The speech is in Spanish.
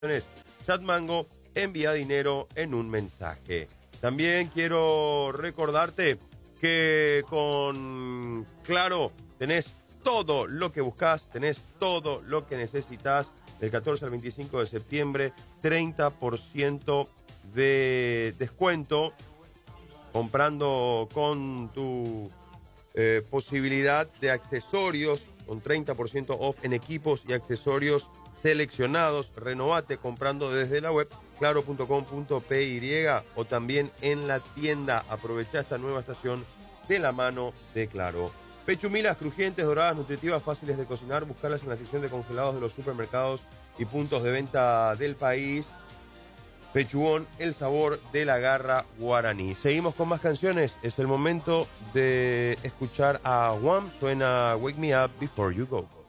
Chat Mango, envía dinero en un mensaje. También quiero recordarte que con Claro tenés todo lo que buscas, tenés todo lo que necesitas. Del 14 al 25 de septiembre, 30% de descuento comprando con tu posibilidad de accesorios, con 30% off en equipos y accesorios seleccionados. Renovate comprando desde la web claro.com.py o también en la tienda. Aprovecha esta nueva estación de la mano de Claro. Pechumilas crujientes, doradas, nutritivas, fáciles de cocinar. Buscarlas en la sección de congelados de los supermercados y puntos de venta del país. Pechugón, el sabor de la garra guaraní. Seguimos con más canciones. Es el momento de escuchar a Wham. Suena Wake Me Up Before You Go.